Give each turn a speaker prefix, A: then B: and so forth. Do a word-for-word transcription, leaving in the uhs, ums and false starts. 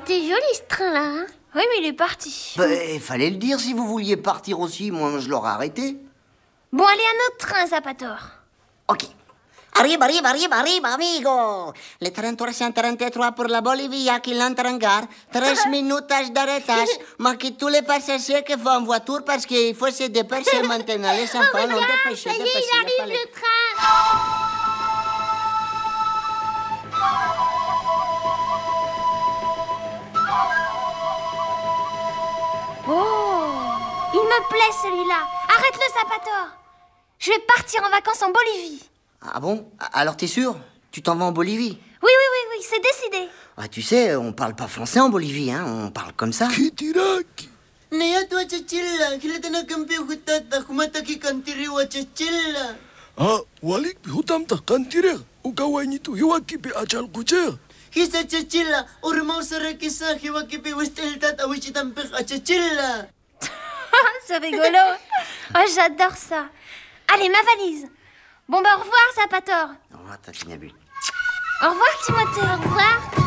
A: était joli ce train-là, hein?
B: Oui, mais il est parti.
C: Bah, il fallait le dire si vous vouliez partir aussi, moi je l'aurais arrêté.
B: Bon, allez, un autre train, Zapator.
C: Ok. Arriba, arriba, arriba, arriba, amigo. Le trecentosesenta trenta-trois pour la Bolivie qui l'entre en gare. Tres minutos d'arrêtage. Manquez tous les passagers qui vont en voiture parce qu'il faut se dépêcher maintenant. Les enfants, non, dépêchez,
A: Ça y est,
C: dépêchez.
A: il arrive
C: allez.
A: le train.
B: Oh, il me plaît celui-là. Arrête-le, Zapator. Je vais partir en vacances en Bolivie.
C: Ah bon? Alors t'es sûr? Tu t'en vas en Bolivie?
B: Oui, oui, oui, oui, c'est décidé.
C: Ah, tu sais, on parle pas français en Bolivie, hein. On parle comme ça.
D: Kitiraki.
E: Naya tua cacilla, kilata na kampi hutata, kumataki kantiri wa cacilla.
D: Ah, walik pi hutam ta kantirer. Ukawai nitu hiwaki pi achal kucher.
E: Kisa cacilla, urmau sarakisa, hiwakipi wisteltat awichitampik a cacilla.
B: C'est rigolo. Oh, j'adore ça. Allez, ma valise. Bon, bah, au revoir, Zapator.
C: Oh, t'as fini à but.
B: Au revoir, Timothée.
A: Au revoir.